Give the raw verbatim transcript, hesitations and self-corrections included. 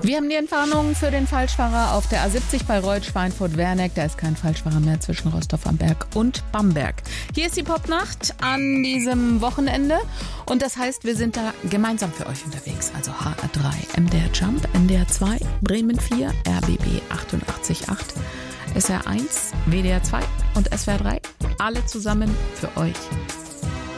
Wir haben die Entwarnung für den Falschfahrer auf der A siebzig bei Reut-Schweinfurt-Werneck. Da ist kein Falschfahrer mehr zwischen Rostov am Berg und Bamberg. Hier ist die Popnacht an diesem Wochenende. Und das heißt, wir sind da gemeinsam für euch unterwegs. Also H R drei, M D R Jump, N D R zwei, Bremen vier, R B B achtundachtzig Komma acht, S R eins, W D R zwei und S W R drei. Alle zusammen für euch